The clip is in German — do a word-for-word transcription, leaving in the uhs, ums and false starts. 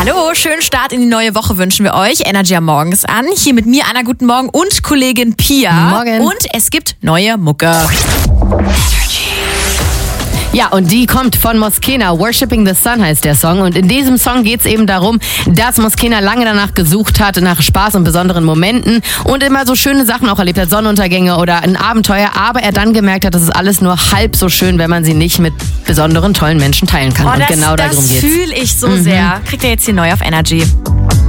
Hallo, schönen Start in die neue Woche wünschen wir euch. Energy am Morgen ist an. Hier mit mir, Anna, guten Morgen und Kollegin Pia. Morgen. Und es gibt neue Mucke. Ja, und die kommt von Moskena. Worshipping the Sun heißt der Song. Und in diesem Song geht es eben darum, dass Moskena lange danach gesucht hat, nach Spaß und besonderen Momenten und immer so schöne Sachen auch erlebt hat, Sonnenuntergänge oder ein Abenteuer. Aber er dann gemerkt hat, das ist alles nur halb so schön, wenn man sie nicht mit besonderen, tollen Menschen teilen kann. Oh, und das, genau darum das geht's. fühle ich so mhm. sehr. Kriegt ihr jetzt hier neu auf Energy.